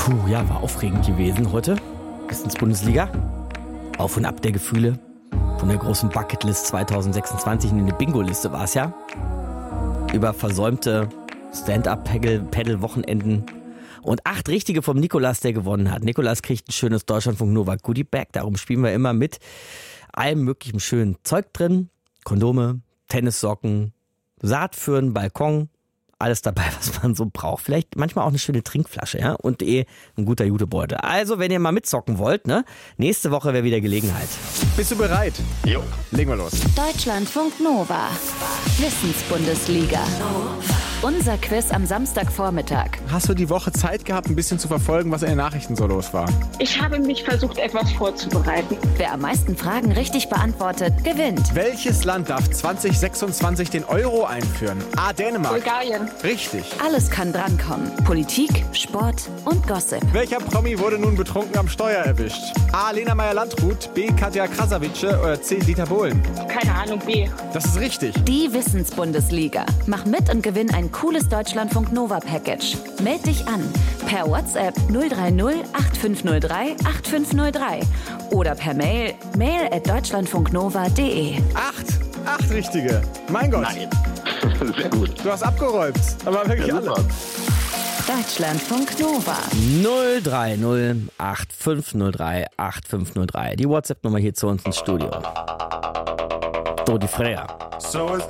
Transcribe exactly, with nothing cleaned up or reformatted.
Puh, ja, war aufregend gewesen heute. Wissensbundesliga. Auf und ab der Gefühle. Von der großen Bucketlist zwanzig sechsundzwanzig in eine Bingo-Liste war es ja. Über versäumte Stand-Up-Paddle-Wochenenden. Und acht Richtige vom Nikolas, der gewonnen hat. Nikolas kriegt ein schönes Deutschlandfunk Nova Goodie Bag. Darum spielen wir immer mit allem möglichen schönen Zeug drin. Kondome, Tennissocken, Saat für einen Balkon. Alles dabei, was man so braucht. Vielleicht manchmal auch eine schöne Trinkflasche, ja, und eh ein guter Jutebeutel. Also, wenn ihr mal mitzocken wollt, ne, nächste Woche wäre wieder Gelegenheit. Bist du bereit? Jo. Legen wir los. Deutschlandfunk Nova. Wissensbundesliga. Unser Quiz am Samstagvormittag. Hast du die Woche Zeit gehabt, ein bisschen zu verfolgen, was in den Nachrichten so los war? Ich habe mich versucht, etwas vorzubereiten. Wer am meisten Fragen richtig beantwortet, gewinnt. Welches Land darf zwanzig sechsundzwanzig den Euro einführen? A. Dänemark. Bulgarien. Richtig. Alles kann drankommen. Politik, Sport und Gossip. Welcher Promi wurde nun betrunken am Steuer erwischt? A. Lena Meyer-Landrut, B. Katja Krasavice oder C. Dieter Bohlen? Keine Ahnung, B. Das ist richtig. Die Wissensbundesliga. Mach mit und gewinn ein cooles Deutschlandfunk Nova Package. Meld dich an per WhatsApp null drei null acht fünf null drei acht fünf null drei oder per Mail mail at deutschlandfunknova punkt de. Acht. Acht Richtige. Mein Gott. Nein. Sehr gut. Du hast abgeräumt. Aber wirklich Ja, alle. super. Deutschlandfunk Nova. null drei null acht fünf null drei acht fünf null drei. Die WhatsApp-Nummer hier zu uns ins Studio. So, die Freya. So ist